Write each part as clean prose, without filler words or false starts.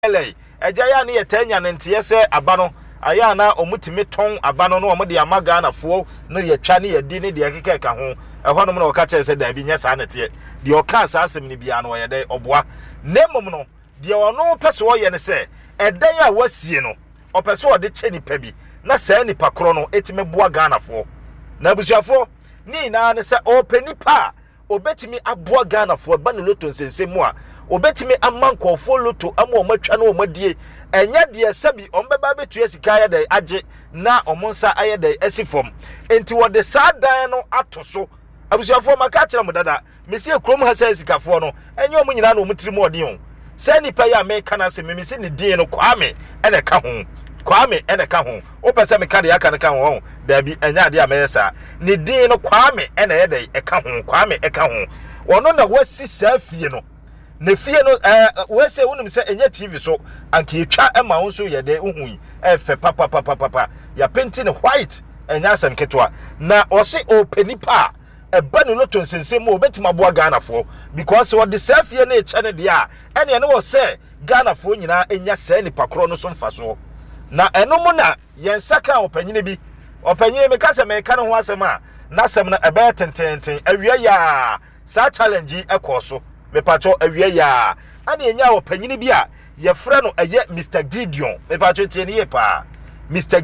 ele eja ya ne yetanya ne ntie se aba no aya na omutimi ton aba no no omde amaga na fo no yetwa ne yedi ne de akeka ka ho ehonom na oka kire se da bi nya sa na tie de oka sa asem ne bia no ye de oboa nemom no de ono pese wo ye ne se edan a wasie no opese wo de che nipa bi na sa nipa kro no etime boa Ghana fo na busuafo ni na ne se openipa obetimi aboa Ghana fo ba ne loto nsensemu a obetimi amanko fo loto ama omatwa na omadie enya de sabi ombeba betu asika ya de age na omonsa aye de asifom enti wo de sa dan no atoso abusuafo maka kire mo dada mesi ekrom ha sa asikafo no enya omo nyina na omutiri mo odi ho sa nipa ya me kana se memesi ne din no kwame ene ka ho kwame ene ka ho opese me ka de aka ne ka ho da bi enya de amesa ne din no kwame ene ye de e ka ho kwame e ka ho wono na wasi sa fie no ne fie no we say wonum say enye TV so anka etwa ema wo so ye de uhui efe papa ya painting white enya asem ketwa na ose openipa eba no loto nsensem mo betima boa Ghana fo because what the safie na eche ne de a ene ne wo say Ghana fo nyina enya sa nipa kro no so mfaso na eno mo na yensaka opanyine bi opanyine me kase me ka no ho asem a na asem na eba tententen awia ya sa challenge ekoso me pacho awie ya ane enya opanyine bi a ye frɛ no eye Mr Gideon me pacho tie ne ye pa Mr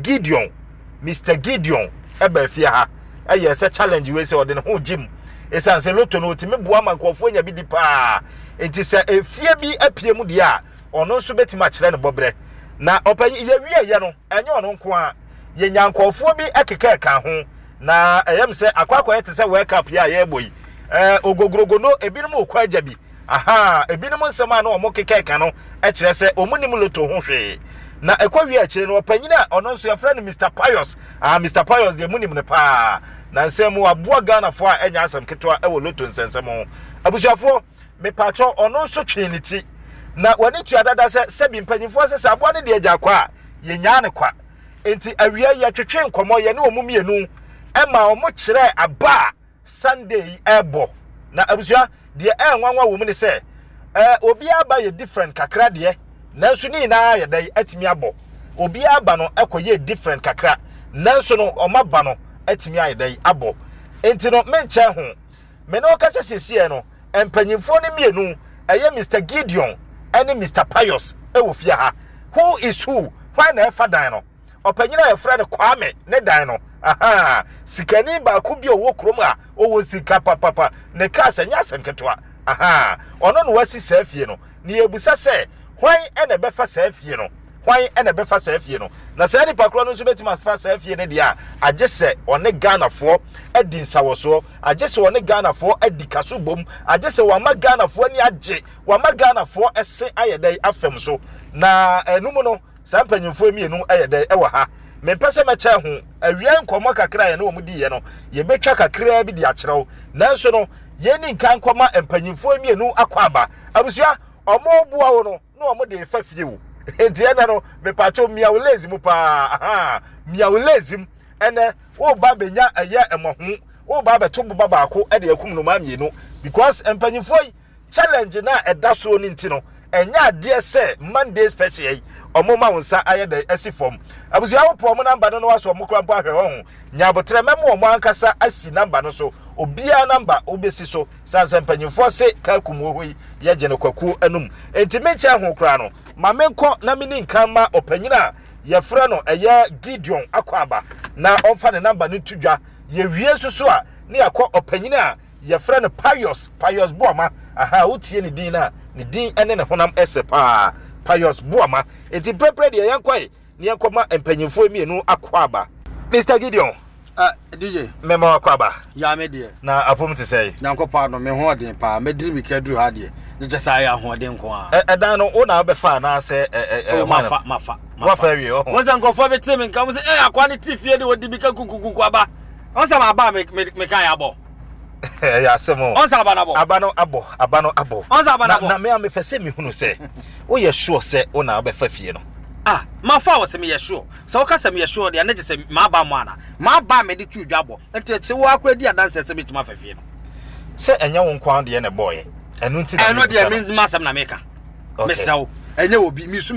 Gideon eba fie ha eye se challenge we se ode ne ho gym esan se loto no otimi boa mankofo nya bi di pa enti se efie bi apie mu de a ono nso betima kyerɛ ne bobre na opanyine ye wie ye no enye ono nko a ye nyankofo bi ekeka ka ho na eyem se akwakwa yete se wake up ya ye boyi ogogrogo no ebinom okwa ajabi aha ebinom nsema na omokeka ka no e kire se omunim loto ho hwe na ekwa wi a kire no opanyina ono nso ya friend Mr Pius Mr Pius de munim ne pa na nsemu aboa Ghana fo a enya asem ketwa e wo loto nsensem abusuafo me pacho ono nso twenity na wani tu adada se sebi mpanyimfo se aboa ne de agya kwa ye nya ne kwa enti awia ya twetwe nkomo ye ne omumienu ema omo kire aba Sunday ebo na abusua de enwanwa wo mu ne se obi aba ye different kakra de nanso ni na ye dai atimi abo obi aba no ekoye different kakra nanso no omaba no atimi aye dai abo enti no menche ho me no kase sesie no empanyimfo ne mienu eye Mr Gideon and Mr Pius ewo fia ha who is who why na efa dan no opanyina ye frɛ no Kwame ne dan no aha sikani ba ku bi owo krom a owo sika papa ne ka sanya asem ketwa aha ono no wasi safie no ne ebusa se hwan ene befa safie no hwan ene befa safie no na se ni pakro no so betima fa safie ne dia agese one Ghana fo edi nsawoso agese one Ghana fo edi kaso bom agese wa ma Ghana fo ani age wa ma Ghana fo ese ayedai afem so na enum no sampanyimfo mienu ayedai ewa ha me pese me che ho awia nkomo kakra ye na omudi ye no ye betwa kakra bi di akyerew nanso no ye ni nkan koma empanyimfo mienu akwaba abusua omo bua wo no na omo de fa fie wo enti ena no me pacho miawlezim pa aha miawlezim ene wo ba benya eye emohu wo ba beto boba baako e de akum no ma mienu because empanyimfo challenge na edaso ni nti no enya de se Monday special omo ma wonsa ayeda asifom abusua wo po mo number no waso mo krampo ahwe ho nya botre memo mo ankasa asi number no so obia number obesi so sansa mpanyimfo se ka kumu hoyi ye gene kwaku anum enti mecha ho kra no ma menko na mini nkan ma opanyina ye frɛ no eye Gideon akwaba na onfa ne number no tudwa ye wie susu a ne yakɔ opanyina ye frɛ no Pius Buama aha utie ne din na ne din ene ne honam ese pa Pius Buama enti prepare de yankɔe ne yankɔma empanyimfo mienu akwaba Mr Gideon DJ memo akwaba ya me de na apom te sei nyankɔpa no me ho den pa me diri mi kaduru ha de je sa ya ho den ko a edan no ona obefa na se mafa wafa wi o won san kɔfɔ be temi nka mo se akwa ne tifie de wodi bi ka kukuku aba on sa ma ba me kan ya bo ya semo on sa aba na bo on sa aba na bo na me pese mi hunu se wo ye sure se ona obefa fie no ma fa was me sure so ka se me sure de na je se ma ba mo ana ma ba me de tu dwabo enti che wo akwa di adanse se bitima fafie no se enya won kwan de ne boy enu nti na enu de me masam na meka me sew enye obi mi